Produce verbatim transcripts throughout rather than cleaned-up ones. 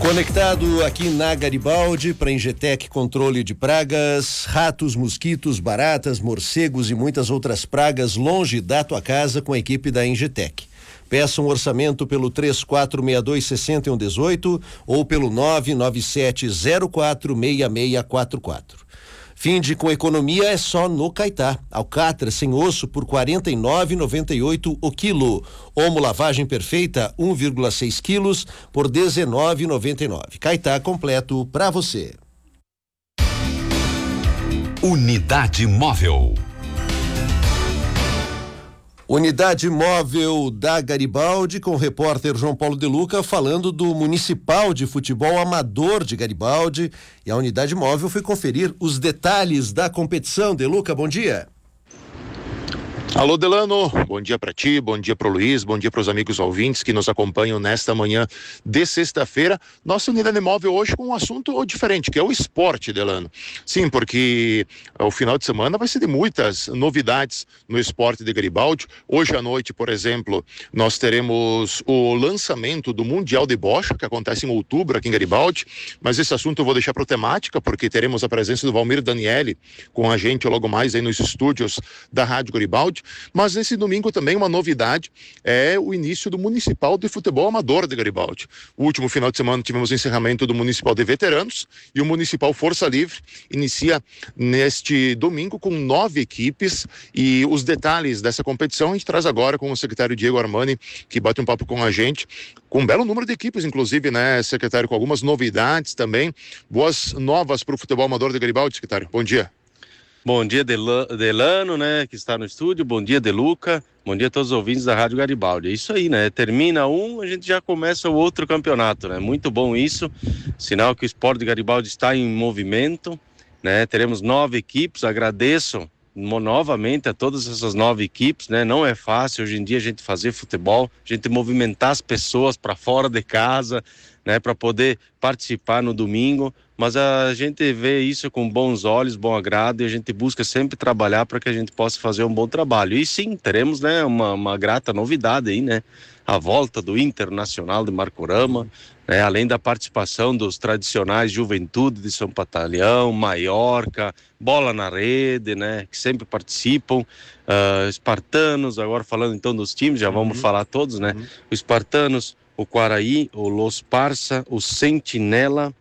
Conectado aqui na Garibaldi para Ingetec Controle de Pragas, ratos, mosquitos, baratas, morcegos e muitas outras pragas longe da tua casa com a equipe da Ingetec. Peça um orçamento pelo três quatro seis dois, seis um um oito ou pelo nove nove sete zero quatro seis seis quatro quatro. Finde com economia é só no Caetá. Alcatra sem osso por quarenta e nove reais e noventa e oito centavos o quilo. Omo lavagem perfeita um vírgula seis quilos por dezenove reais e noventa e nove centavos. Caetá completo para você. Unidade Móvel. Unidade Móvel da Garibaldi, com o repórter João Paulo De Luca falando do Municipal de Futebol Amador de Garibaldi. E a Unidade Móvel foi conferir os detalhes da competição. De Luca, bom dia. Alô, Delano, bom dia para ti, bom dia para o Luiz, bom dia para os amigos ouvintes que nos acompanham nesta manhã de sexta-feira. Nossa Unidade Móvel hoje com um assunto diferente, que é o esporte, Delano. Sim, porque o final de semana vai ser de muitas novidades no esporte de Garibaldi. Hoje à noite, por exemplo, nós teremos o lançamento do Mundial de Bocha, que acontece em outubro aqui em Garibaldi, mas esse assunto eu vou deixar para o temática, porque teremos a presença do Valmir Daniele com a gente logo mais aí nos estúdios da Rádio Garibaldi. Mas nesse domingo também uma novidade é o início do Municipal de Futebol Amador de Garibaldi. O último final de semana tivemos o encerramento do Municipal de Veteranos e o Municipal Força Livre inicia neste domingo com nove equipes, e os detalhes dessa competição a gente traz agora com o secretário Diego Armani, que bate um papo com a gente, com um belo número de equipes, inclusive, né, secretário, com algumas novidades também. Boas novas para o futebol amador de Garibaldi, secretário. Bom dia. Bom dia, Delano, né, que está no estúdio. Bom dia, De Luca. Bom dia a todos os ouvintes da Rádio Garibaldi. É isso aí, né? Termina um, a gente já começa o outro campeonato, né? Muito bom isso. Sinal que o esporte de Garibaldi está em movimento, né? Teremos nove equipes. Agradeço novamente a todas essas nove equipes, né? Não é fácil hoje em dia a gente fazer futebol, a gente movimentar as pessoas para fora de casa, né, para poder participar no domingo, mas a gente vê isso com bons olhos, bom agrado, e a gente busca sempre trabalhar para que a gente possa fazer um bom trabalho. E sim, teremos, né, uma, uma grata novidade aí, né, a volta do Internacional de Marcorama, né, além da participação dos tradicionais Juventude de São Patalhão, Maiorca, Bola na Rede, né, que sempre participam, uh, Espartanos, agora falando então dos times, já vamos uhum. falar todos, né, uhum. o Espartanos, o Quaraí, o Los Parça, o Sentinela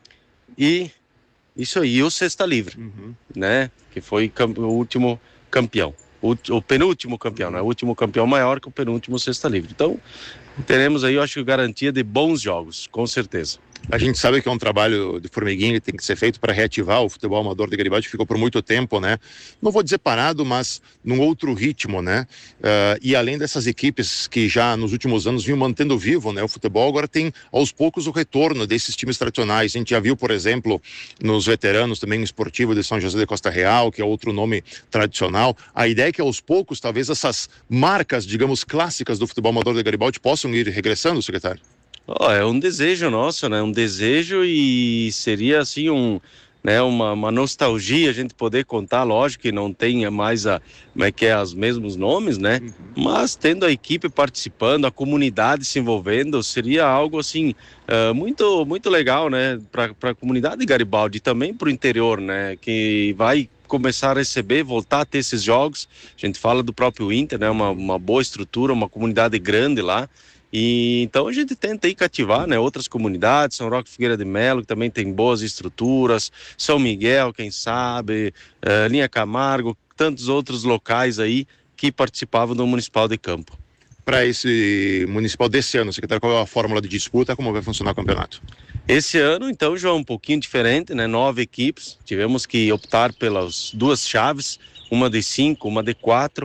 e isso aí, o Cesta Livre, uhum. né? Que foi cam- o último campeão, o, o penúltimo campeão, uhum. né? O último campeão maior que o penúltimo Cesta Livre. Então, teremos aí, eu acho, garantia de bons jogos, com certeza. A gente sabe que é um trabalho de formiguinha que tem que ser feito para reativar o futebol amador de Garibaldi, ficou por muito tempo, né? Não vou dizer parado, mas num outro ritmo, né? Uh, e além dessas equipes que já nos últimos anos vinham mantendo vivo, né, o futebol, agora tem aos poucos o retorno desses times tradicionais. A gente já viu, por exemplo, nos veteranos também o Esportivo de São José de Costa Real, que é outro nome tradicional. A ideia é que aos poucos, talvez essas marcas, digamos, clássicas do futebol amador de Garibaldi possam ir regressando, secretário? Oh, é um desejo nosso, né? Um desejo, e seria assim um, né? Uma, uma nostalgia a gente poder contar, lógico que não tenha mais a, como é que é, os mesmos nomes, né? Uhum. Mas tendo a equipe participando, a comunidade se envolvendo, seria algo assim uh, muito, muito legal, né? Para a comunidade de Garibaldi e também para o interior, né? Que vai começar a receber, voltar a ter esses jogos. A gente fala do próprio Inter, né? Uma, uma boa estrutura, uma comunidade grande lá. E então a gente tenta aí cativar, né, outras comunidades, São Roque Figueira de Melo, que também tem boas estruturas, São Miguel, quem sabe, uh, Linha Camargo, tantos outros locais aí que participavam do Municipal de Campo. Para esse Municipal desse ano, secretário, qual é a fórmula de disputa, como vai funcionar o campeonato? Esse ano, então, já é um pouquinho diferente, né, nove equipes, tivemos que optar pelas duas chaves, uma de cinco, uma de quatro,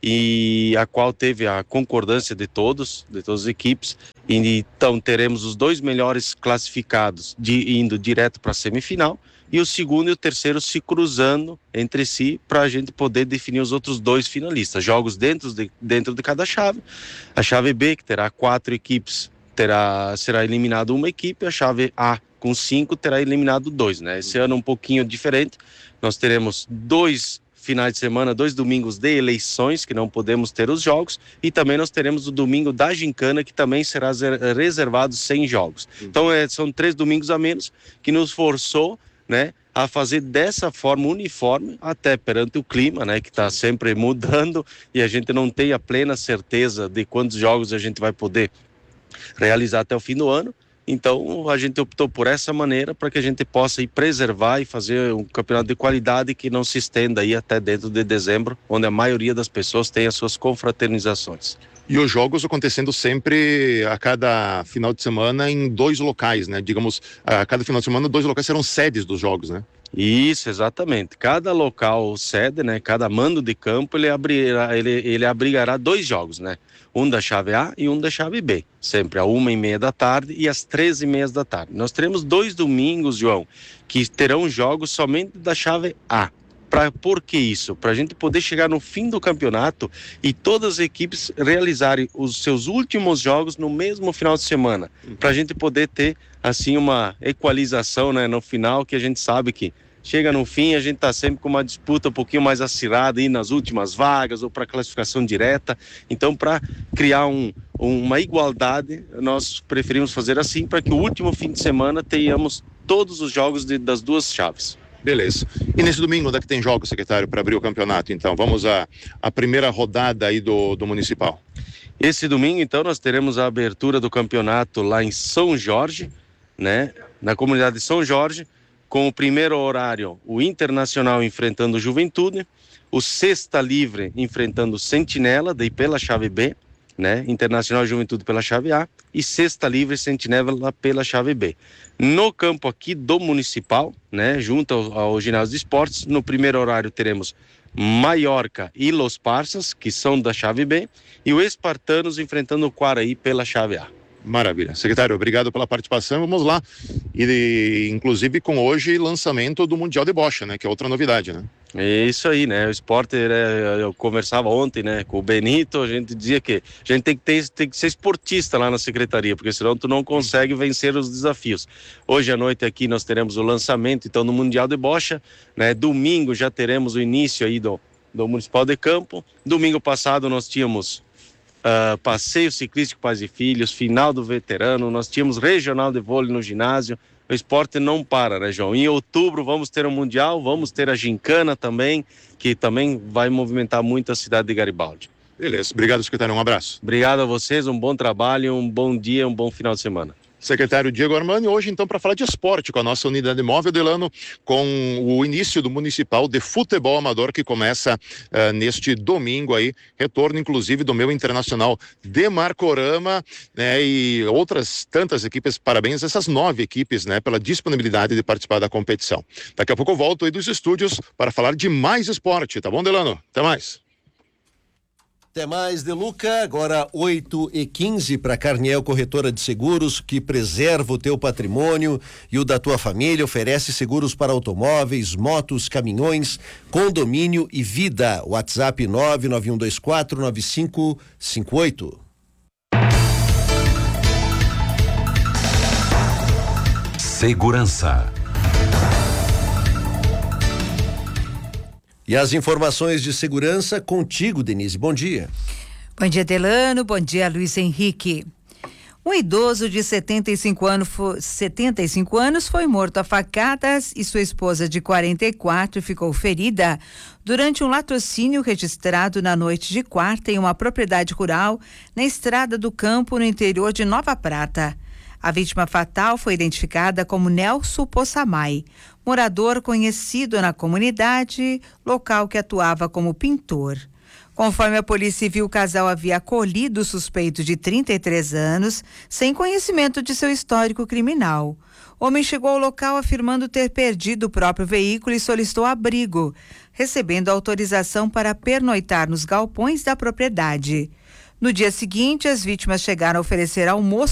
e a qual teve a concordância de todos, de todas as equipes. E então teremos os dois melhores classificados de, indo direto para a semifinal, e o segundo e o terceiro se cruzando entre si para a gente poder definir os outros dois finalistas. Jogos dentro de, dentro de cada chave. A chave B, que terá quatro equipes, terá, será eliminado uma equipe. A chave A, com cinco, terá eliminado dois, né? Esse ano um pouquinho diferente. Nós teremos dois finais de semana, dois domingos de eleições, que não podemos ter os jogos, e também nós teremos o domingo da gincana, que também será reservado sem jogos. Então é, são três domingos a menos, que nos forçou, né, a fazer dessa forma uniforme, até perante o clima, né, que está sempre mudando, e a gente não tem a plena certeza de quantos jogos a gente vai poder realizar até o fim do ano. Então a gente optou por essa maneira para que a gente possa ir preservar e fazer um campeonato de qualidade que não se estenda aí até dentro de dezembro, onde a maioria das pessoas tem as suas confraternizações. E os jogos acontecendo sempre a cada final de semana em dois locais, né? Digamos, a cada final de semana dois locais serão sedes dos jogos, né? Isso, exatamente. Cada local sede, né? Cada mando de campo, ele abrirá, ele, ele abrigará dois jogos, né? Um da chave A e um da chave B. Sempre a uma e meia da tarde e às treze e meia da tarde. Nós teremos dois domingos, João, que terão jogos somente da chave A. Pra, por que isso? Para a gente poder chegar no fim do campeonato e todas as equipes realizarem os seus últimos jogos no mesmo final de semana. Para a gente poder ter, assim, uma equalização, né, no final, que a gente sabe que chega no fim, a gente está sempre com uma disputa um pouquinho mais acirrada aí nas últimas vagas ou para classificação direta. Então, para criar um, uma igualdade, nós preferimos fazer assim, para que o último fim de semana tenhamos todos os jogos de, das duas chaves. Beleza. E nesse domingo, onde é que tem jogos, secretário, para abrir o campeonato? Então, vamos à, à primeira rodada aí do, do Municipal. Esse domingo, então, nós teremos a abertura do campeonato lá em São Jorge, né? Na comunidade de São Jorge, com o primeiro horário, o Internacional enfrentando o Juventude, o Sexta Livre enfrentando o Sentinela, daí pela chave B, né? Internacional e Juventude pela chave A, e Sexta Livre e Sentinela pela chave B. No campo aqui do Municipal, né, junto ao, ao ginásio de esportes, no primeiro horário teremos Maiorca e Los Parsas, que são da chave B, e o Espartanos enfrentando o Quaraí pela chave A. Maravilha. Secretário, obrigado pela participação. Vamos lá. E inclusive com hoje lançamento do Mundial de Bocha, né? Que é outra novidade, né? É isso aí, né? O esporte, né, eu conversava ontem, né, com o Benito, a gente dizia que a gente tem que, ter, tem que ser esportista lá na secretaria, porque senão tu não consegue vencer os desafios. Hoje à noite aqui nós teremos o lançamento, então, no Mundial de Bocha, né? Domingo já teremos o início aí do, do Municipal de Campo. Domingo passado nós tínhamos Uh, passeio ciclístico Pais e Filhos, final do veterano, nós tínhamos regional de vôlei no ginásio. O esporte não para, né, João? Em outubro vamos ter o Mundial, vamos ter a gincana também, que também vai movimentar muito a cidade de Garibaldi. Beleza, obrigado, secretário, um abraço. Obrigado a vocês, um bom trabalho, um bom dia, um bom final de semana. Secretário Diego Armani, hoje então para falar de esporte com a nossa unidade móvel, Delano, com o início do Municipal de Futebol Amador que começa uh, neste domingo aí, retorno inclusive do meu Internacional de Marcorama, né, e outras tantas equipes. Parabéns a essas nove equipes, né, pela disponibilidade de participar da competição. Daqui a pouco eu volto aí dos estúdios para falar de mais esporte, tá bom, Delano? Até mais. Até mais, Deluca. Agora oito e quinze para Carniel Corretora de Seguros, que preserva o teu patrimônio e o da tua família. Oferece seguros para automóveis, motos, caminhões, condomínio e vida. WhatsApp nove nove um dois quatro nove cinco cinco oito. Segurança. E as informações de segurança contigo, Denise. Bom dia. Bom dia, Delano. Bom dia, Luiz Henrique. Um idoso de setenta e cinco anos, setenta e cinco anos foi morto a facadas e sua esposa de quarenta e quatro ficou ferida durante um latrocínio registrado na noite de quarta em uma propriedade rural na Estrada do Campo, no interior de Nova Prata. A vítima fatal foi identificada como Nelson Possamay, morador conhecido na comunidade, local que atuava como pintor. Conforme a Polícia Civil, o casal havia acolhido o suspeito de trinta e três anos, sem conhecimento de seu histórico criminal. O homem chegou ao local afirmando ter perdido o próprio veículo e solicitou abrigo, recebendo autorização para pernoitar nos galpões da propriedade. No dia seguinte, as vítimas chegaram a oferecer almoço